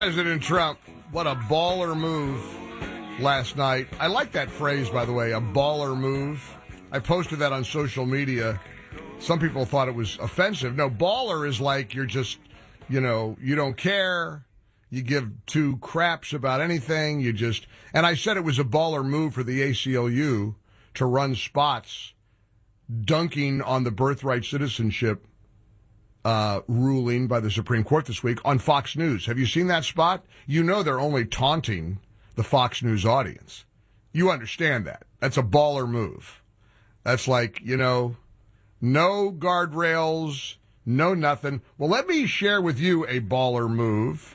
President Trump, what a baller move last night. I like that phrase, by the way, a baller move. I posted that on social media. Some people thought it was offensive. No, baller is like you're just, you don't care. You give two craps about anything. And I said it was a baller move for the ACLU to run spots dunking on the birthright citizenship ruling by the Supreme Court this week on Fox News. Have you seen that spot? You know they're only taunting the Fox News audience. You understand that. That's a baller move. That's like, no guardrails, no nothing. Well, let me share with you a baller move.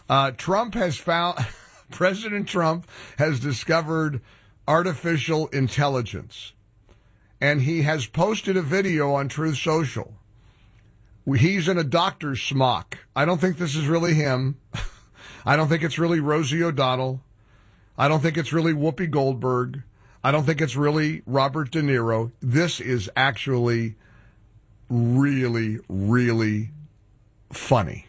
President Trump has discovered artificial intelligence, and he has posted a video on Truth Social. He's in a doctor's smock. I don't think this is really him. I don't think it's really Rosie O'Donnell. I don't think it's really Whoopi Goldberg. I don't think it's really Robert De Niro. This is actually really, really funny.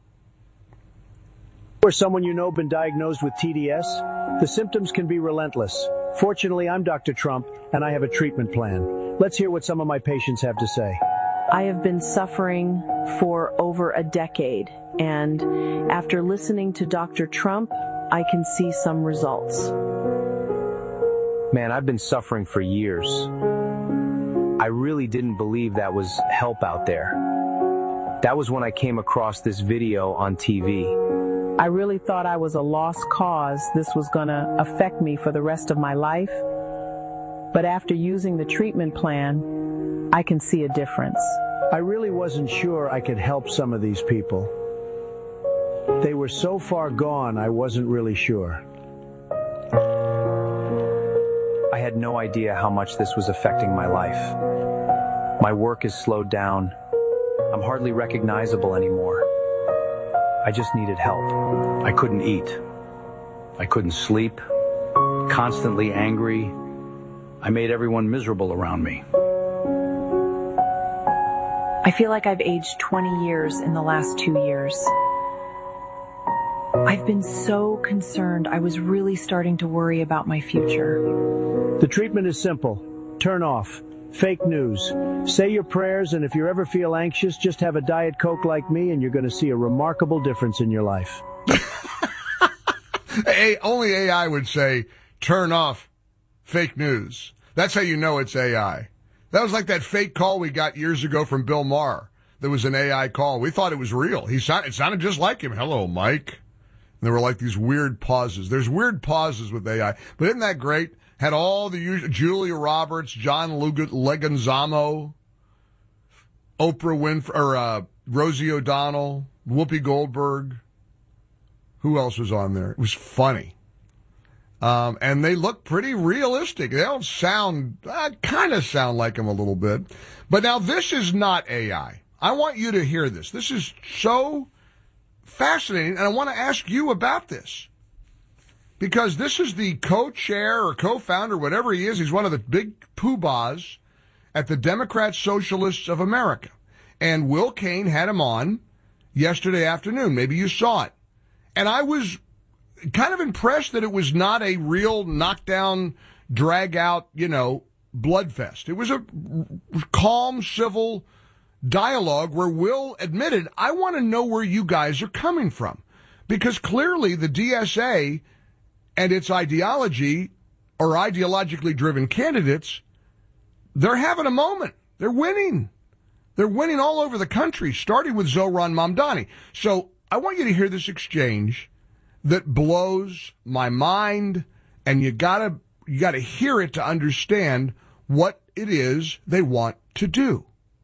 Or someone been diagnosed with TDS? The symptoms can be relentless. Fortunately, I'm Dr. Trump, and I have a treatment plan. Let's hear what some of my patients have to say. I have been suffering for over a decade, and after listening to Dr. Trump, I can see some results. Man, I've been suffering for years. I really didn't believe that was help out there. That was when I came across this video on TV. I really thought I was a lost cause. This was going to affect me for the rest of my life. But after using the treatment plan, I can see a difference. I really wasn't sure I could help some of these people. They were so far gone, I wasn't really sure. I had no idea how much this was affecting my life. My work is slowed down. I'm hardly recognizable anymore. I just needed help. I couldn't eat. I couldn't sleep. Constantly angry. I made everyone miserable around me. I feel like I've aged 20 years in the last 2 years. I've been so concerned. I was really starting to worry about my future. The treatment is simple. Turn off. Fake news. Say your prayers, and if you ever feel anxious, just have a Diet Coke like me, and you're going to see a remarkable difference in your life. Only AI would say, turn off fake news. That's how you know it's AI. That was like that fake call we got years ago from Bill Maher. There was an AI call. We thought it was real. It sounded just like him. Hello, Mike. And there were like these weird pauses. There's weird pauses with AI. But isn't that great? Had all the usual, Julia Roberts, John Leguizamo, Oprah Winfrey, or Rosie O'Donnell, Whoopi Goldberg. Who else was on there? It was funny. And they look pretty realistic. They don't sound, kind of sound like them a little bit. But now this is not AI. I want you to hear this. This is so fascinating, and I want to ask you about this. Because this is the co-chair or co-founder, whatever he is. He's one of the big poobahs at the Democrat Socialists of America. And Will Cain had him on yesterday afternoon. Maybe you saw it. And I was kind of impressed that it was not a real knockdown, drag-out, bloodfest. It was a calm, civil dialogue where Will admitted, I want to know where you guys are coming from. Because clearly the DSA and its ideology or ideologically driven candidates, they're having a moment. They're winning. They're winning all over the country, starting with Zohran Mamdani. So I want you to hear this exchange that blows my mind, and you gotta hear it to understand what it is they want to do.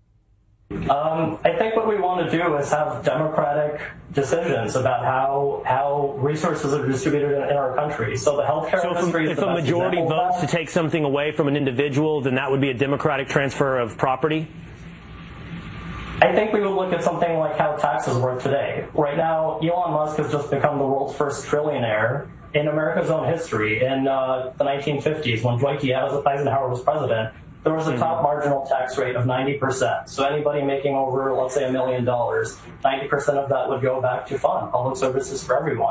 I think what we want to do is have democratic decisions about how resources are distributed in our country. So the healthcare industry is the best example. If a majority votes to take something away from an individual, then that would be a democratic transfer of property? I think we would look at something like how taxes work today. Right now, Elon Musk has just become the world's first trillionaire in America's own history. In the 1950s, when Dwight D. Eisenhower was president, there was a top marginal tax rate of 90%. So anybody making over, let's say, $1 million, 90% of that would go back to fund public services for everyone.